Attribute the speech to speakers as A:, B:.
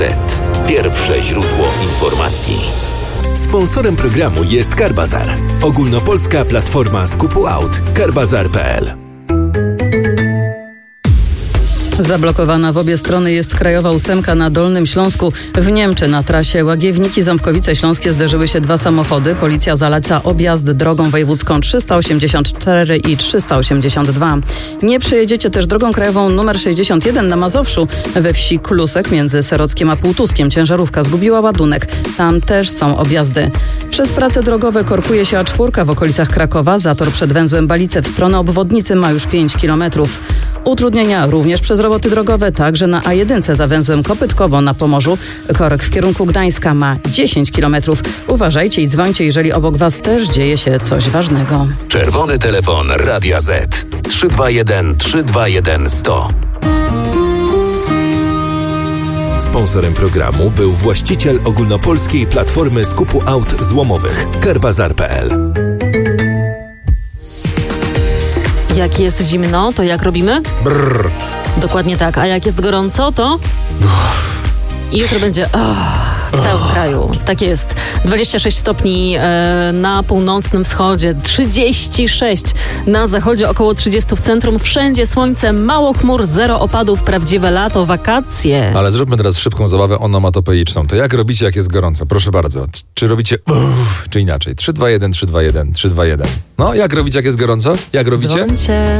A: Pierwsze źródło informacji. Sponsorem programu jest Carbazar, ogólnopolska platforma skupu aut. Carbazar.pl.
B: Zablokowana w obie strony jest krajowa 8 na Dolnym Śląsku. W Niemczy na trasie Łagiewnik-Ząbkowice Śląskie zderzyły się dwa samochody. Policja zaleca objazd drogą wojewódzką 384 i 382. Nie przejedziecie też drogą krajową nr 61 na Mazowszu. We wsi Klusek między Serockiem a Półtuskiem ciężarówka zgubiła ładunek. Tam też są objazdy. Przez prace drogowe korkuje się A4 w okolicach Krakowa. Zator przed węzłem Balice w stronę obwodnicy ma już 5 kilometrów. Utrudnienia również przez roboty drogowe, także na A1 za węzłem Kopytkowo na Pomorzu. Korek w kierunku Gdańska ma 10 kilometrów. Uważajcie i dzwońcie, jeżeli obok Was też dzieje się coś ważnego.
A: Czerwony telefon Radia Z 321 321 100. Sponsorem programu był właściciel ogólnopolskiej platformy skupu aut złomowych Carbazar.pl.
C: Jak jest zimno, to jak robimy?
D: Brrr.
C: Dokładnie tak. A jak jest gorąco, to... I jutro będzie... w całym kraju. Tak jest. 26 stopni na północnym wschodzie, 36 na zachodzie, około 30 w centrum. Wszędzie słońce, mało chmur, zero opadów, prawdziwe lato, wakacje.
D: Ale zróbmy teraz szybką zabawę onomatopeiczną. To jak robicie, jak jest gorąco? Proszę bardzo. Czy robicie czy inaczej? 3, 2, 1, 3, 2, 1, 3, 2, 1. No, jak robicie, jak jest gorąco? Jak robicie?
C: Dzwońcie.